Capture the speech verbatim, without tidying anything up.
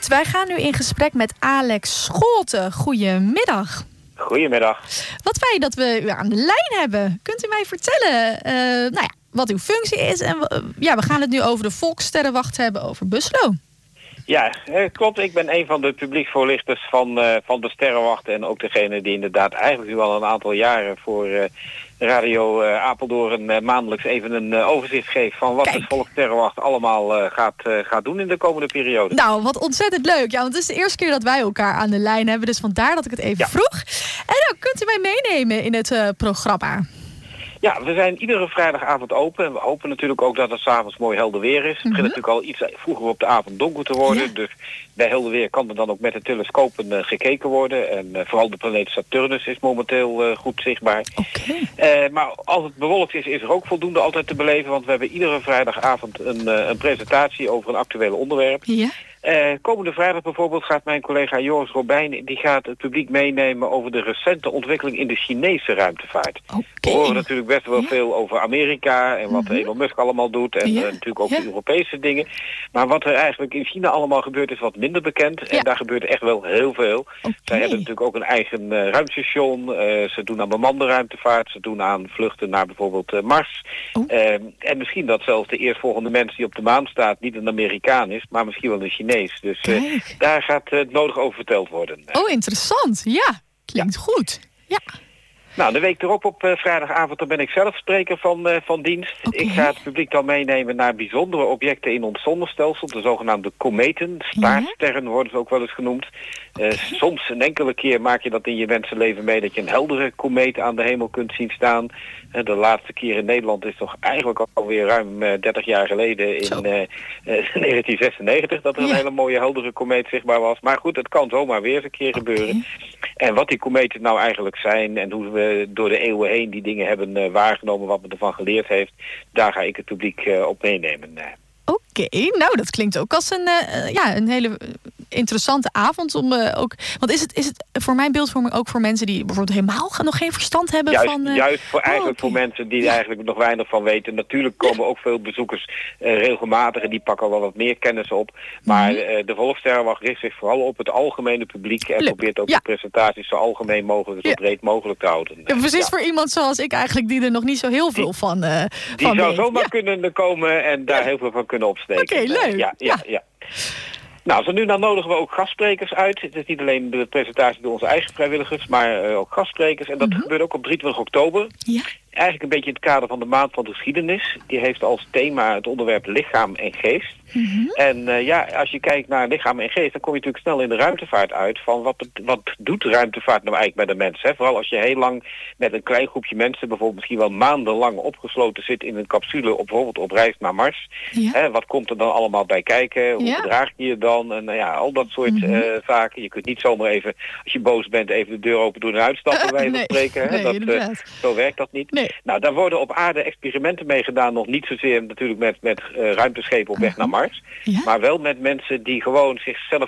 Goed, wij gaan nu in gesprek met Alex Scholten. Goedemiddag. Goedemiddag. Wat fijn dat we u aan de lijn hebben. Kunt u mij vertellen uh, nou ja, wat uw functie is? En uh, ja, we gaan het nu over de Volkssterrenwacht hebben, over Buslo. Ja, klopt. Ik ben een van de publieksvoorlichters van, uh, van de Sterrenwacht. En ook degene die inderdaad eigenlijk nu al een aantal jaren voor uh, Radio uh, Apeldoorn uh, maandelijks even een uh, overzicht geeft van wat Kijk. de Volkssterrenwacht allemaal uh, gaat, uh, gaat doen in de komende periode. Nou, wat ontzettend leuk. Ja, want het is de eerste keer dat wij elkaar aan de lijn hebben. Dus vandaar dat ik het even ja. vroeg. En nou, kunt u mij meenemen in het uh, programma? Ja, we zijn iedere vrijdagavond open. En we hopen natuurlijk ook dat het 's avonds mooi helder weer is. Het begint mm-hmm. natuurlijk al iets vroeger op de avond donker te worden. Ja. Dus bij helder weer kan er dan ook met de telescopen uh, gekeken worden. En uh, vooral de planeet Saturnus is momenteel uh, goed zichtbaar. Okay. Uh, maar als het bewolkt is, is er ook voldoende altijd te beleven. Want we hebben iedere vrijdagavond een, uh, een presentatie over een actueel onderwerp. Ja. Uh, komende vrijdag bijvoorbeeld gaat mijn collega Joris Robijn, die gaat het publiek meenemen over de recente ontwikkeling in de Chinese ruimtevaart. Okay. We horen natuurlijk best wel ja. veel over Amerika en wat mm-hmm. Elon Musk allemaal doet en ja. uh, natuurlijk ook ja. de Europese dingen. Maar wat er eigenlijk in China allemaal gebeurt is wat minder bekend. Ja. En daar gebeurt echt wel heel veel. Okay. Zij hebben natuurlijk ook een eigen uh, ruimtestation. Uh, ze doen aan bemande ruimtevaart. Ze doen aan vluchten naar bijvoorbeeld uh, Mars. Oh. Uh, en misschien dat zelfs de eerstvolgende mens die op de maan staat niet een Amerikaan is, maar misschien wel een Chinees. Dus uh, daar gaat uh, het nodig over verteld worden. Oh, interessant. Ja, klinkt ja. goed. Ja. Nou, de week erop op uh, vrijdagavond dan ben ik zelf spreker van, uh, van dienst. Okay. Ik ga het publiek dan meenemen naar bijzondere objecten in ons zonnestelsel. De zogenaamde kometen, staartsterren ja. worden ze ook wel eens genoemd. Uh, okay. Soms een enkele keer maak je dat in je mensenleven mee dat je een heldere komeet aan de hemel kunt zien staan. Uh, de laatste keer in Nederland is toch eigenlijk alweer ruim uh, dertig jaar geleden in uh, uh, negentien zesennegentig dat er ja. een hele mooie heldere komeet zichtbaar was. Maar goed, het kan zomaar weer eens een keer okay. gebeuren. En wat die kometen nou eigenlijk zijn en hoe we door de eeuwen heen die dingen hebben uh, waargenomen, wat men ervan geleerd heeft, daar ga ik het publiek uh, op meenemen. Uh. Oké, okay, nou dat klinkt ook als een, uh, ja, een hele interessante avond. Om, uh, ook, want is het, is het voor mijn beeldvorming ook voor mensen die bijvoorbeeld helemaal nog geen verstand hebben juist, van... Uh... Juist voor, eigenlijk oh, okay. voor mensen die ja. er eigenlijk nog weinig van weten. Natuurlijk komen ook veel bezoekers uh, regelmatig en die pakken wel wat meer kennis op. Maar mm-hmm. uh, de Volkssterrenwacht richt zich vooral op het algemene publiek en Leuk. probeert ook ja. de presentaties zo algemeen mogelijk, zo ja. breed mogelijk te houden. Ja, precies ja. voor iemand zoals ik eigenlijk die er nog niet zo heel veel die, van uh, Die van zou weet. zomaar ja. kunnen komen en daar ja. heel veel van kunnen opsteken. Oké, okay, leuk. Ja, ja, ja. ja. Nou, zo nu dan nodigen we ook gastsprekers uit. Het is niet alleen de presentatie door onze eigen vrijwilligers, maar uh, ook gastsprekers. En dat mm-hmm. gebeurt ook op drieëntwintig oktober. Ja. Eigenlijk een beetje in het kader van de Maand van de Geschiedenis. Die heeft als thema het onderwerp lichaam en geest. Mm-hmm. En uh, ja, als je kijkt naar lichaam en geest, dan kom je natuurlijk snel in de ruimtevaart uit. Van wat, wat doet de ruimtevaart nou eigenlijk met de mens? Hè? Vooral als je heel lang met een klein groepje mensen, bijvoorbeeld misschien wel maandenlang opgesloten zit in een capsule, op, bijvoorbeeld op reis naar Mars. Ja. Hè? Wat komt er dan allemaal bij kijken? Hoe ja. gedraag je je dan? En uh, ja, al dat soort mm-hmm. uh, zaken. Je kunt niet zomaar even, als je boos bent, even de deur open doen en uitstappen, bij uh, nee. spreken. Hè? Nee, dat, uh, zo werkt dat niet. Nee. Nou, daar worden op aarde experimenten mee gedaan, nog niet zozeer natuurlijk met, met uh, ruimteschepen op weg naar Mars. Ja? Maar wel met mensen die gewoon zichzelf